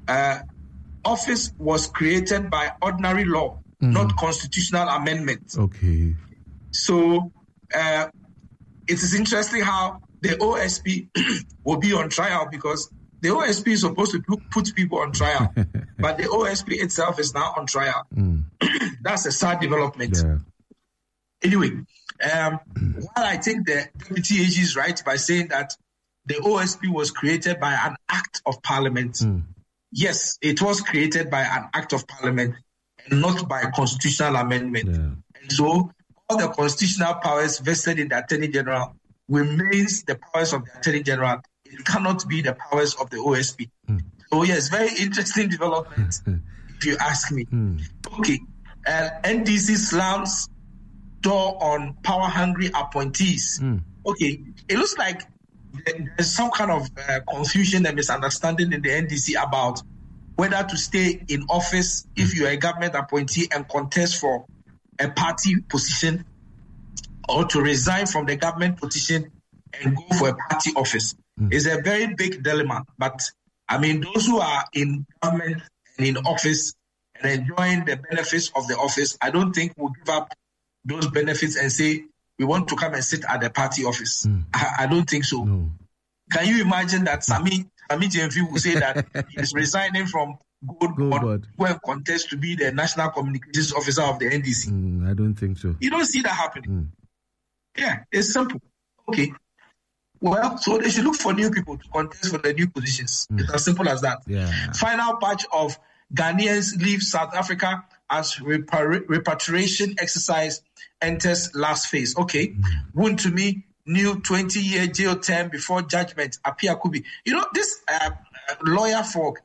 office was created by ordinary law, not constitutional amendment. Okay. So it is interesting how the OSP will be on trial, because the OSP is supposed to put people on trial, but the OSP itself is now on trial. That's a sad development. Yeah. Anyway, while I think the Deputy AG is right by saying that the OSP was created by an act of parliament, yes, it was created by an act of parliament and not by constitutional amendment. Yeah. And so all the constitutional powers vested in the Attorney General remains the powers of the Attorney General. It cannot be the powers of the OSP. So yes, very interesting development, if you ask me. Okay, NDC slams door on power-hungry appointees. Okay, it looks like there's some kind of confusion and misunderstanding in the NDC about whether to stay in office if you're a government appointee and contest for a party position, or to resign from the government position and go for a party office. It's a very big dilemma. But, I mean, those who are in government and in office and enjoying the benefits of the office, I don't think we'll give up those benefits and say, we want to come and sit at the party office. I don't think so. No. Can you imagine that Sami JMV will say that he's resigning from Goldboard to go and contest to be the National Communications Officer of the NDC? I don't think so. You don't see that happening. Yeah, it's simple. Okay. Well, so they should look for new people to contest for the new positions. It's as simple as that. Yeah. Final batch of Ghanaians leave South Africa as repatriation exercise enters last phase. Okay. Wontumi, new 20-year jail term before judgment. Apia Kubi. You know, this former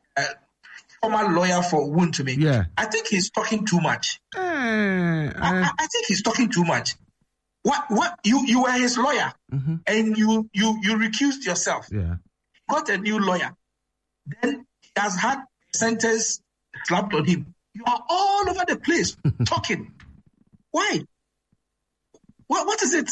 lawyer for Wontumi, yeah. I think he's talking too much. I think he's talking too much. What you were his lawyer, and you recused yourself. Yeah. Got a new lawyer. Then he has had a sentence slapped on him. You are all over the place talking. Why? What is it?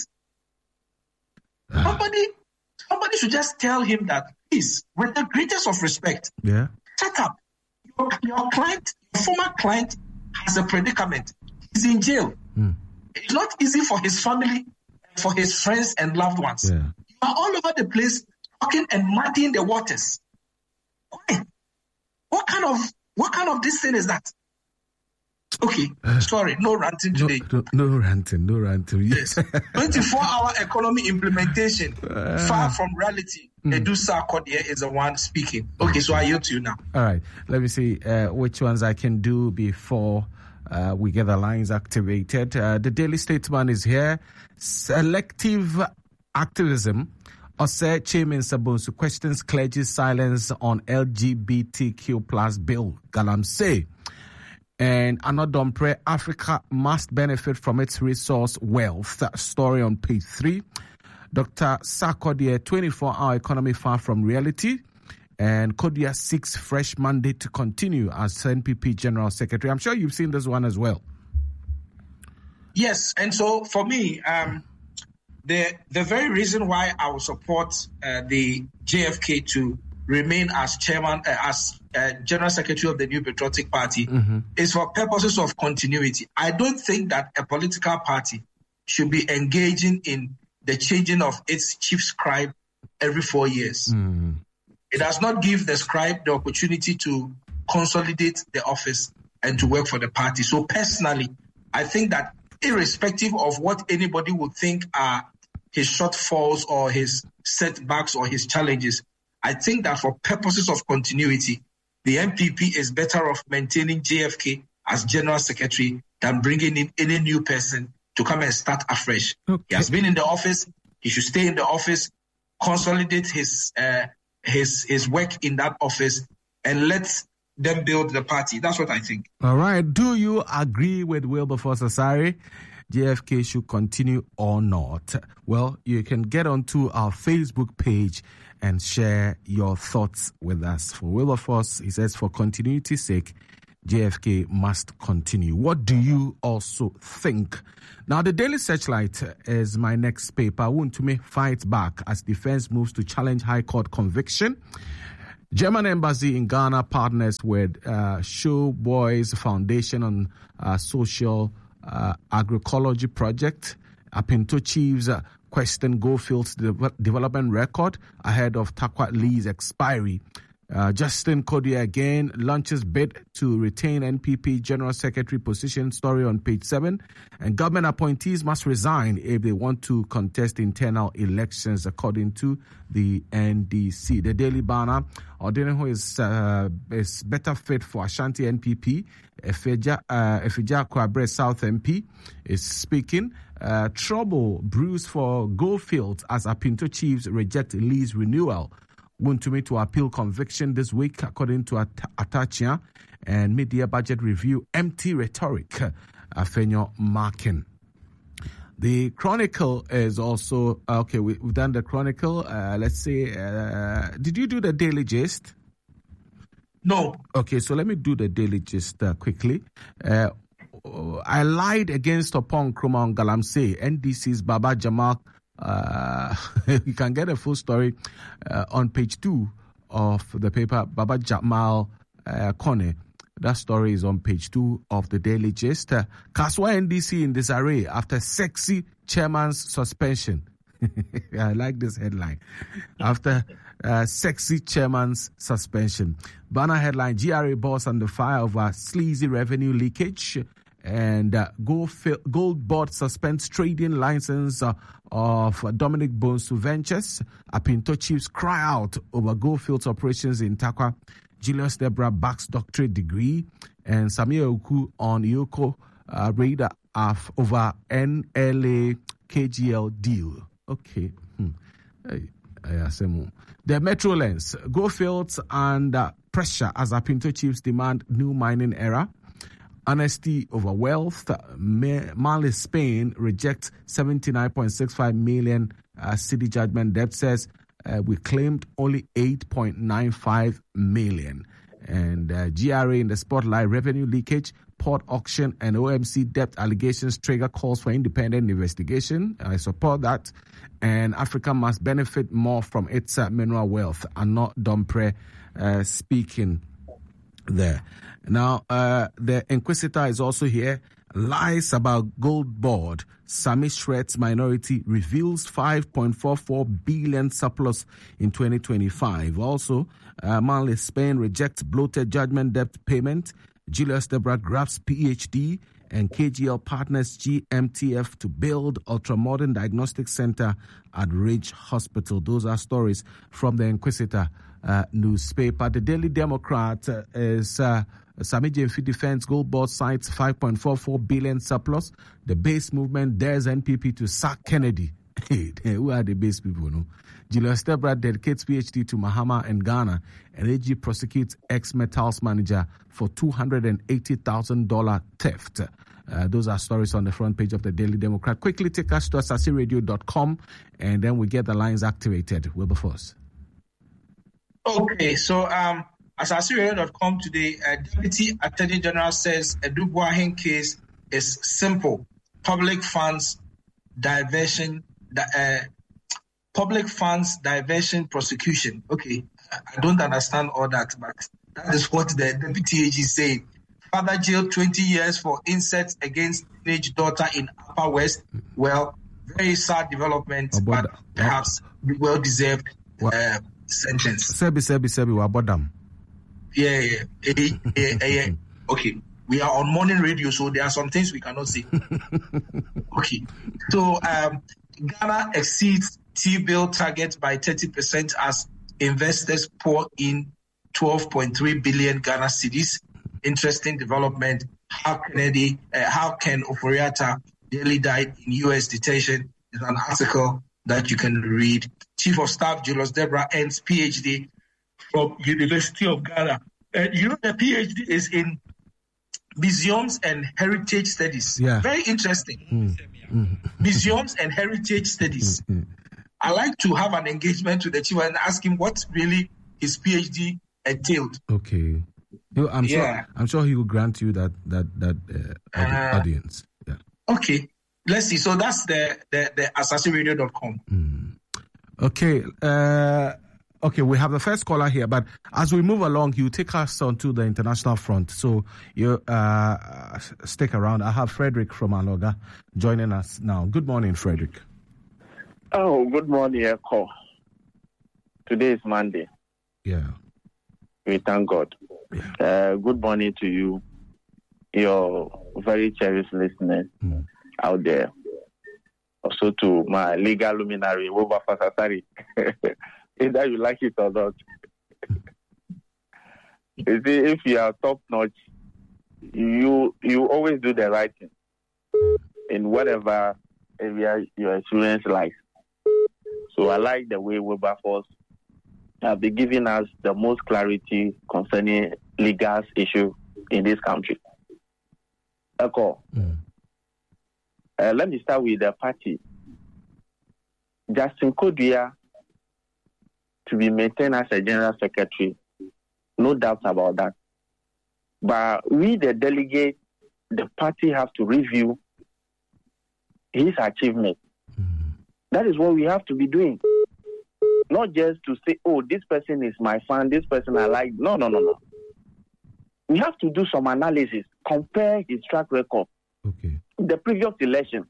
Somebody should just tell him that, please, with the greatest of respect, shut up. Your client, your former client, has a predicament. He's in jail. It's not easy for his family, for his friends and loved ones. Yeah. You are all over the place talking and muddying the waters. Why? What kind of this thing is that? Okay, sorry, no ranting today. No ranting. Yes. 24-hour economy implementation, far from reality. Edu Sarkodie is the one speaking. Okay, so I yield to you now. All right, let me see which ones I can do before we get the lines activated. The Daily Statesman is here. Selective activism. Ose Chairman Sabonsu questions clergy's silence on LGBTQ plus bill. Galamsey. And Anodompre, Africa must benefit from its resource wealth. That story on page 3. Dr. Sarkodie, 24-hour economy far from reality. And Kodia seeks fresh mandate to continue as NPP General Secretary. I'm sure you've seen this one as well. Yes, and so for me, the very reason why I will support the JFK to remain as chairman, as General Secretary of the New Patriotic Party is for purposes of continuity. I don't think that a political party should be engaging in the changing of its chief scribe every 4 years. It does not give the scribe the opportunity to consolidate the office and to work for the party. So personally, I think that irrespective of what anybody would think are his shortfalls or his setbacks or his challenges, I think that for purposes of continuity, the MPP is better off maintaining JFK as General Secretary than bringing in any new person to come and start afresh. Okay. He has been in the office. He should stay in the office, consolidate his work in that office, and let them build the party. That's what I think. All right. Do you agree with Wilberforce Asare? JFK should continue or not? Well, you can get onto our Facebook page and share your thoughts with us. For Wilberforce, he says, for continuity's sake, JFK must continue. What do you also think? Now, the Daily Searchlight is my next paper. Wontumi fights back as defense moves to challenge High Court conviction. German embassy in Ghana partners with Showboys Foundation on social agroecology project. Apinto chiefs question Goldfields development record ahead of Tarkwa lease expiry. Justin Kodia again launches bid to retain NPP General Secretary position, story on page 7. And government appointees must resign if they want to contest internal elections, according to the NDC. The Daily Banner, Odinho is better fit for Ashanti NPP. Efeja Kwabre South MP is speaking. Trouble brews for Goldfields as Apinto chiefs reject lease renewal. Wontumi to appeal conviction this week, according to Atachia, and mid-year budget review, empty rhetoric, Afenyo Markin. The Chronicle is also, okay, we've done the Chronicle. Let's say, did you do the Daily Gist? No. Okay, so let me do the Daily Gist quickly. I lied against Opong Krumah Galamsey, NDC's Baba Jamal. You can get a full story on page 2 of the paper, Baba Jamal Kone. That story is on page 2 of the Daily Gist. Kaswa NDC in disarray after sexy chairman's suspension. I like this headline. After sexy chairman's suspension. Banner headline, GRA boss under fire over sleazy revenue leakage. And Gold Board suspends trading license of Dominic Bonsu Ventures. Apinto chiefs cry out over Goldfields operations in Tarkwa. Julius Deborah backs doctorate degree. And Samir Oku on Yoko radar over NLA KGL deal. Okay. The Metro Lens. Goldfields under pressure as Apinto chiefs demand new mining era. Honesty over wealth. Mali Spain rejects 79.65 million city judgment debt, says we claimed only 8.95 million. And GRA in the spotlight, revenue leakage, port auction and OMC debt allegations trigger calls for independent investigation. I support that. And Africa must benefit more from its mineral wealth, and not Dompre speaking there. Now, the Inquisitor is also here. Lies about Gold Board. Sami Shred's minority reveals 5.44 billion surplus in 2025. Also, Mali Spain rejects bloated judgment debt payment. Julius Deborah grabs PhD. And KGL partners GMTF to build ultramodern diagnostic center at Ridge Hospital. Those are stories from the Inquisitor newspaper. The Daily Democrat is Sami Jemfi defense Gold Board cites 5.44 billion surplus. The base movement dares NPP to sack Kennedy. Who are the base people? No? Julius Deborah dedicates PhD to Mahama and Ghana, and AG prosecutes ex-Metals manager for $280,000 theft. Those are stories on the front page of the Daily Democrat. Quickly take us to asasiradio.com, and then we get the lines activated. Wilberforce. Okay, so asasiradio.com today, Deputy Attorney General says a Dubois case is simple. Public funds diversion prosecution. Okay, I don't understand all that, but that is what the Deputy AG is saying. Father jailed 20 years for incest against teenage daughter in Upper West. Well, very sad development, but perhaps well-deserved sentence. Sebi, wabodam. Yeah. Okay, we are on morning radio, so there are some things we cannot say. Okay, so Ghana exceeds T-bill target by 30% as investors pour in 12.3 billion Ghana cedis. Interesting development. How can Oforiatta nearly died in U.S. detention? Is an article that you can read. Chief of Staff Julius Deborah ends PhD from University of Ghana. The PhD is in museums and heritage studies. Yeah. Very interesting. Museums and heritage studies. I like to have an engagement with the chief and ask him what really his PhD entailed. Okay. I'm sure he will grant you that audience. Yeah. Okay. Let's see. So that's the asasiradio.com. Okay. Okay, we have the first caller here, but as we move along, you take us on to the international front. So you stick around. I have Frederick from Aloga joining us now. Good morning, Frederick. Oh, good morning, Echo. Today is Monday. Yeah. We thank God. Yeah. Good morning to you, your very cherished listeners out there. Also to my legal luminary, Woba Fasasari. Either you like it or not. You see, if you are top notch, you always do the right thing in whatever area your experience lies. So I like the way Wilberforce have been giving us the most clarity concerning legal issue in this country. Echo. Let me start with the party. Justin Kodua to be maintained as a general secretary, no doubt about that. But we, the delegates, the party have to review his achievement. That is what we have to be doing. Not just to say, oh, this person is my fan, this person I like. No. We have to do some analysis, compare his track record. Okay. The previous election.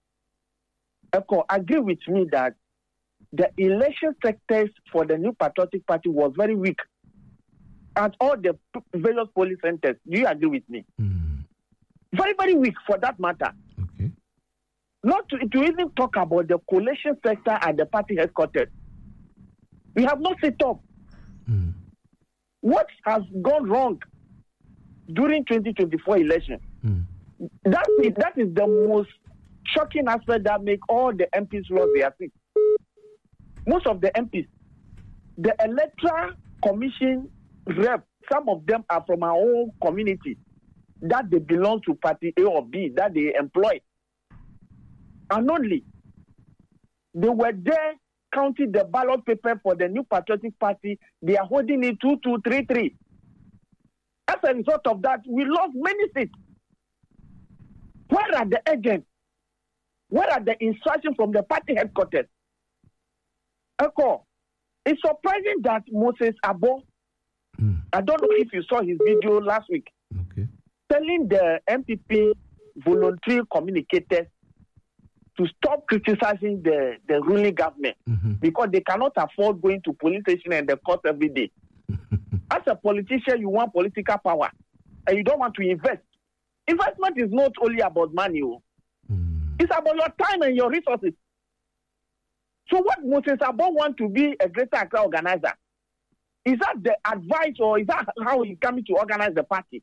Agree with me that the election sectors for the New Patriotic Party was very weak at all the various polling centers. Do you agree with me? Very, very weak for that matter. Okay. Not to even talk about the coalition sector at the party headquarters. We have not set up. What has gone wrong during 2024 election? That is the most shocking aspect that make all the MPs lose their seats. Most of the MPs, the Electoral Commission rep, some of them are from our own community, that they belong to party A or B, that they employ. And only they were there counting the ballot paper for the New Patriotic Party. They are holding it 2-2-3-3. As a result of that, we lost many seats. Where are the agents? Where are the instructions from the party headquarters? It's surprising that Moses Abo, I don't know if you saw his video last week, telling the MPP voluntary communicators to stop criticizing the ruling government because they cannot afford going to police station and the court every day. As a politician, you want political power and you don't want to invest. Investment is not only about money. It's about your time and your resources. So what Moses Abo want to be a Greater Accra organizer? Is that the advice or is that how he's coming to organize the party?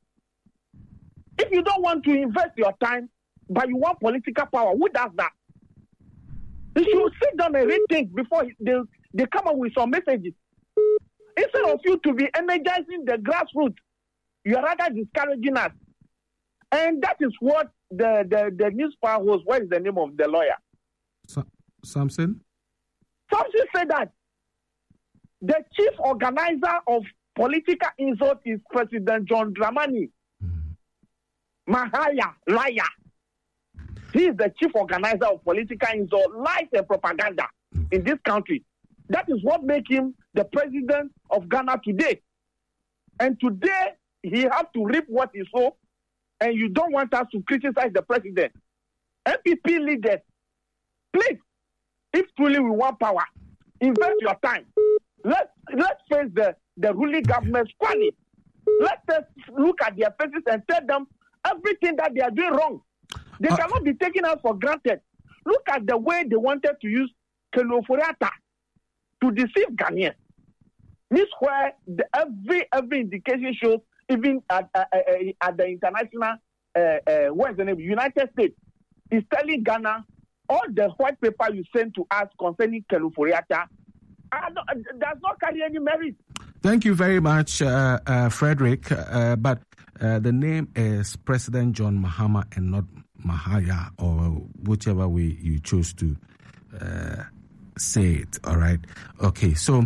If you don't want to invest your time, but you want political power, who does that? You should sit down and rethink before they come up with some messages. Instead of you to be energizing the grassroots, you are rather discouraging us. And that is what the newspaper host, what is the name of the lawyer? Samson? Samson said that the chief organizer of political insult is President John Dramani Mahaya, liar. He is the chief organizer of political insult, lies and propaganda in this country. That is what makes him the president of Ghana today. And today, he has to reap what he sowed, and you don't want us to criticize the president. MPP leaders, please, if truly we want power, invest your time. Let's face the ruling government squarely. Let us look at their faces and tell them everything that they are doing wrong. They cannot be taken us for granted. Look at the way they wanted to use Keloforiata to deceive Ghanaians. This where every indication shows, even at the international, what is the name, United States, is telling Ghana all the white paper you send to us concerning Keloforiata does not carry any merit. Thank you very much, Frederick. But the name is President John Mahama and not Mahaya, or whichever way you choose to say it. All right. Okay. So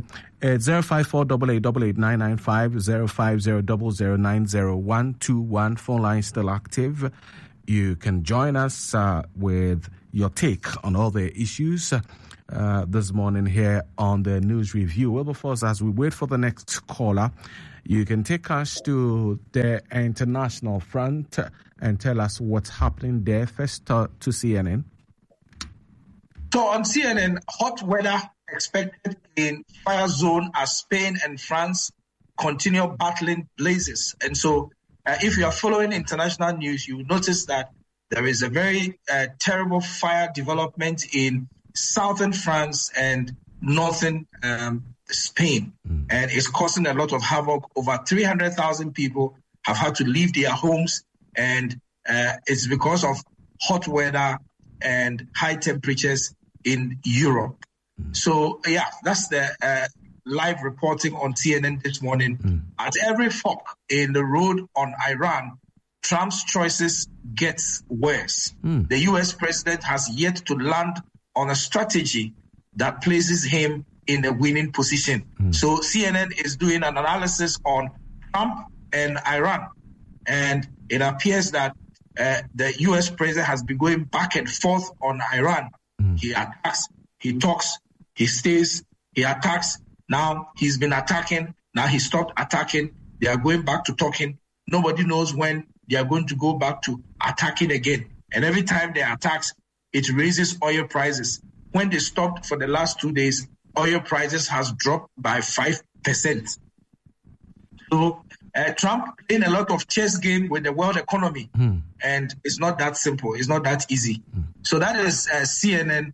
054888899505000902121. Phone line still active. you can join us with your take on all the issues this morning here on the News Review. Wilberforce, as we wait for the next caller, you can take us to the international front and tell us what's happening there. First to CNN. So on CNN, hot weather expected in fire zone as Spain and France continue battling blazes. And so if you are following international news, you will notice that there is a very terrible fire development in southern France and northern Spain. And it's causing a lot of havoc. Over 300,000 people have had to leave their homes, and it's because of hot weather and high temperatures in Europe. So, that's the live reporting on CNN this morning. At every fork in the road on Iran, Trump's choices get worse. The U.S. president has yet to land on a strategy that places him in a winning position. So CNN is doing an analysis on Trump and Iran. And it appears that the U.S. president has been going back and forth on Iran. He attacks, he talks, he stays, he attacks. Now he's been attacking. Now he stopped attacking. They are going back to talking. Nobody knows when they are going to go back to attacking again. And every time they attacks, it raises oil prices. When they stopped for the last 2 days, oil prices has dropped by 5%. So Trump playing a lot of chess game with the world economy, and it's not that simple. It's not that easy. So that is CNN.com,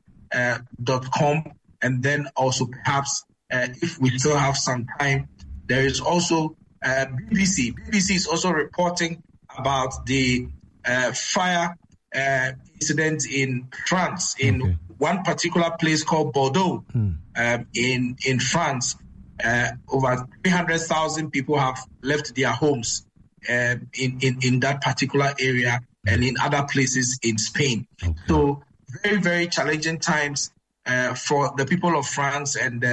and then also perhaps if we still have some time, there is also BBC. BBC is also reporting about the fire incident in France, in one particular place called Bordeaux, in France. Over 300,000 people have left their homes in that particular area and in other places in Spain. So very, very challenging times for the people of France and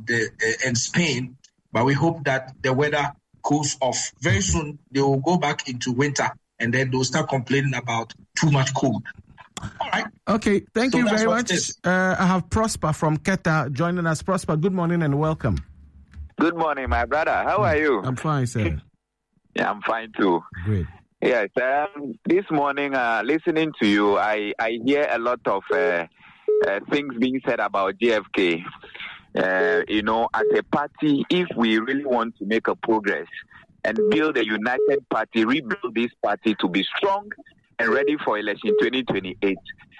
Spain. But we hope that the weather cools off. Very soon they will go back into winter, and then they'll start complaining about too much cold. All right. Okay, thank you very much. I have Prosper from Keta joining us. Prosper, good morning and welcome. Good morning, my brother. How are you? I'm fine, sir. Yeah, I'm fine too. Great. Yes, this morning, listening to you, I hear a lot of things being said about JFK. As a party, if we really want to make a progress and build a united party, rebuild this party to be strong and ready for election 2028,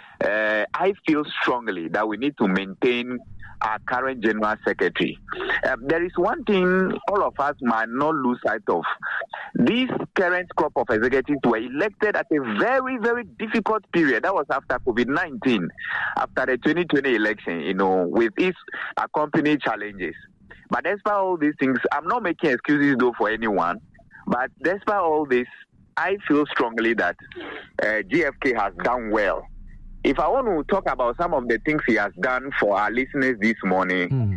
I feel strongly that we need to maintain our current General Secretary. There is one thing all of us might not lose sight of. This current crop of executives were elected at a very, very difficult period. That was after COVID-19, after the 2020 election, with its accompanying challenges. But despite all these things, I'm not making excuses though for anyone, but despite all this, I feel strongly that JFK has done well. If I want to talk about some of the things he has done for our listeners this morning,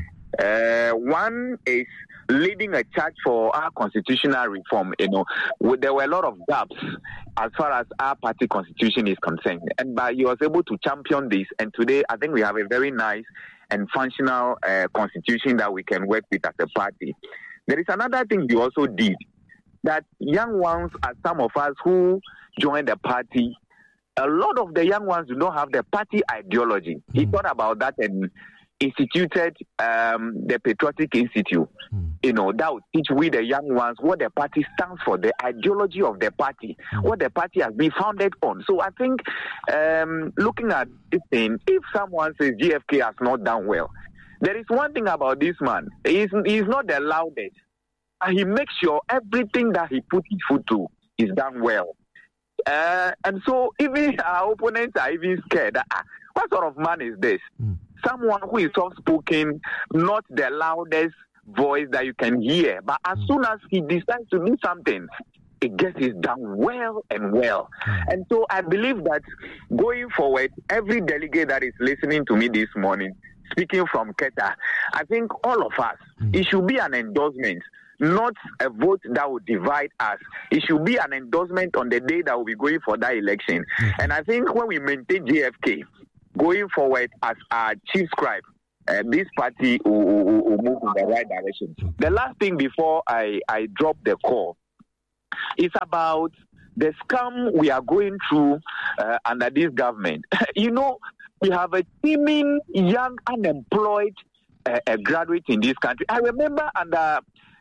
one is leading a charge for our constitutional reform. There were a lot of gaps as far as our party constitution is concerned, but he was able to champion this. And today, I think we have a very nice and functional constitution that we can work with as a party. There is another thing he also did, that young ones, as some of us who joined the party, a lot of the young ones do not have the party ideology. He thought about that and instituted the Patriotic Institute. That would teach we the young ones what the party stands for, the ideology of the party, what the party has been founded on. So I think looking at this thing, if someone says JFK has not done well, there is one thing about this man. He's not the loudest. He makes sure everything that he puts his foot to is done well. And so even our opponents are even scared. What sort of man is this? Someone who is soft-spoken, not the loudest voice that you can hear. But as soon as he decides to do something, it gets it done well and well. And so I believe that going forward, every delegate that is listening to me this morning, speaking from Keta, I think all of us, it should be an endorsement not a vote that will divide us. It should be an endorsement on the day that we'll be going for that election. And I think when we maintain JFK going forward as our chief scribe, this party will move in the right direction. The last thing before I drop the call is about the scam we are going through under this government. We have a teeming young unemployed graduate in this country. I remember under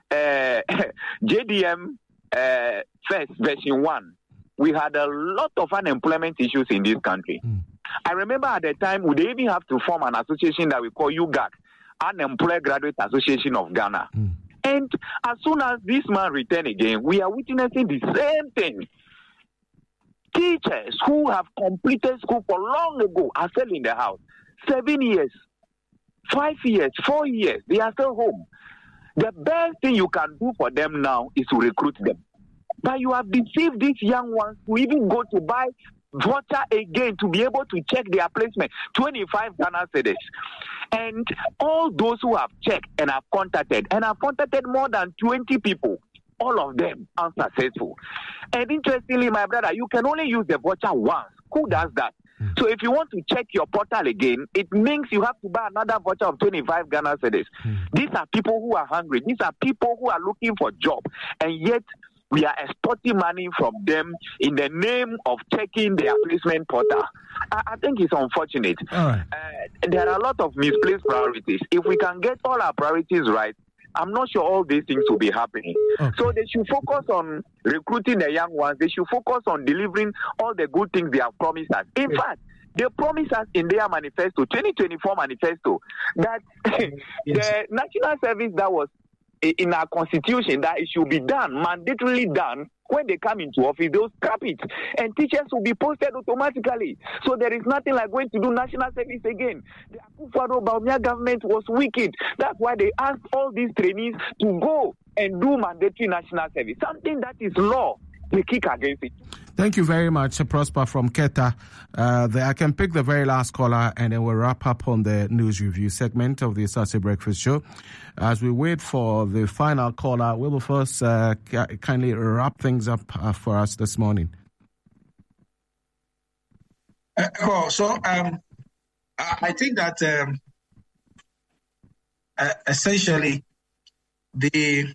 JDM first version 1, we had a lot of unemployment issues in this country. I remember at the time we didn't even have to form an association that we call UGAG, Unemployed Graduate Association of Ghana. And as soon as this man returned again, we are witnessing the same thing. Teachers who have completed school for long ago are still in the house. 7 years, 5 years, 4 years, they are still home. The best thing you can do for them now is to recruit them. But you have deceived these young ones to even go to buy voter again to be able to check their placement, 25 Ghana cedis. And all those who have checked and have contacted more than 20 people, all of them unsuccessful. And interestingly, my brother, you can only use the voucher once. Who does that? So if you want to check your portal again, it means you have to buy another voucher of 25 Ghana cedis. These are people who are hungry. These are people who are looking for job. And yet, we are extorting money from them in the name of checking their placement portal. I think it's unfortunate. There are a lot of misplaced priorities. If we can get all our priorities right, I'm not sure all these things will be happening. So they should focus on recruiting the young ones. They should focus on delivering all the good things they have promised us. In fact, they promised us in their manifesto, 2024 manifesto, that the national service that was in our constitution, that it should be done, mandatorily done, when they come into office, they'll scrap it. And teachers will be posted automatically. So there is nothing like going to do national service again. The Akufo-Addo government was wicked. That's why they asked all these trainees to go and do mandatory national service. Something that is law. We kick against it. Thank you very much, Prosper from Keta. I can pick the very last caller and then we'll wrap up on the news review segment of the Saturday Breakfast Show. As we wait for the final caller, we will first kindly wrap things up for us this morning. I think that essentially the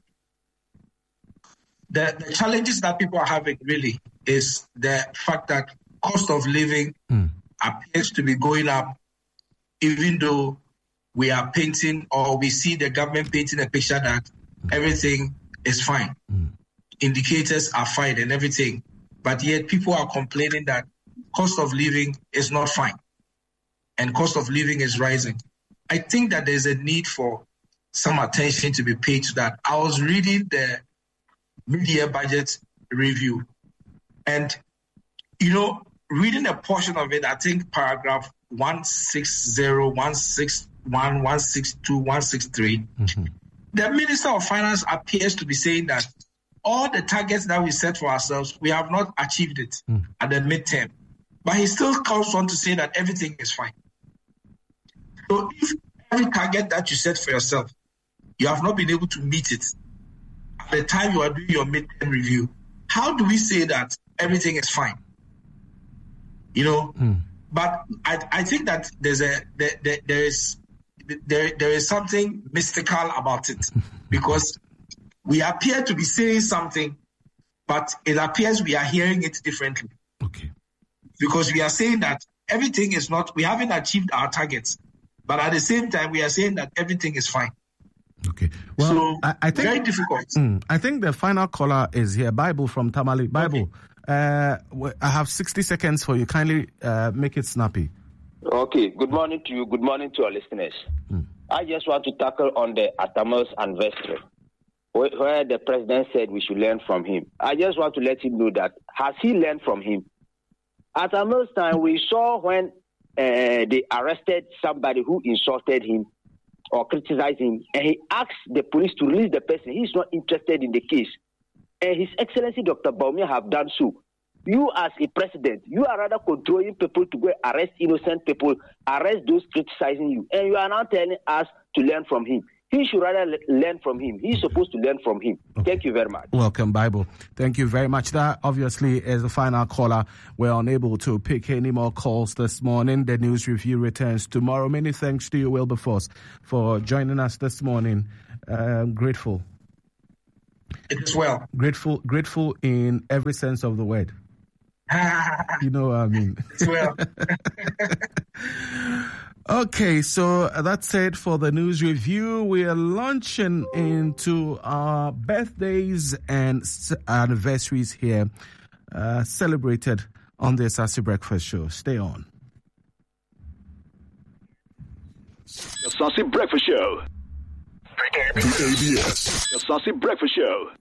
challenges that people are having really is the fact that cost of living appears to be going up, even though we are painting, or we see the government painting a picture that everything is fine. Indicators are fine and everything. But yet people are complaining that cost of living is not fine and cost of living is rising. I think that there's a need for some attention to be paid to that. I was reading the mid-year budget review, and reading a portion of it, I think paragraph 160, 161, 162, 163, the Minister of Finance appears to be saying that all the targets that we set for ourselves, we have not achieved it at the midterm. But he still comes on to say that everything is fine. So if every target that you set for yourself, you have not been able to meet it at the time you are doing your midterm review, how do we say that everything is fine? But I think that there is something mystical about it, because we appear to be saying something, but it appears we are hearing it differently. Okay. Because we are saying that everything is not, we haven't achieved our targets, but at the same time we are saying that everything is fine. Okay. Well, so I think very difficult. I think the final caller is here. Bible from Tamale. Bible. Okay. I have 60 seconds for you. Kindly make it snappy. Okay. Good morning to you. Good morning to our listeners. I just want to tackle on the Atamel's anniversary, where the president said we should learn from him. I just want to let him know that, has he learned from him? At Atamel's time, we saw when they arrested somebody who insulted him or criticized him, and he asked the police to release the person. He's not interested in the case. And His Excellency Dr. Bawumia have done so. You as a president, you are rather controlling people to go arrest innocent people, arrest those criticizing you. And you are now telling us to learn from him. he should rather learn from him. He's supposed to learn from him. Okay. Thank you very much. Welcome, Bible. Thank you very much. That obviously is the final caller. We're unable to pick any more calls this morning. The news review returns tomorrow. Many thanks to you, Wilberforce, for joining us this morning. Grateful. It is well. Grateful in every sense of the word. You know what I mean? It's well. Okay, so that's it for the news review. We are launching into our birthdays and anniversaries here, celebrated on the Asase Breakfast Show. Stay on. Asase Breakfast Show. ABS. Asase Breakfast Show.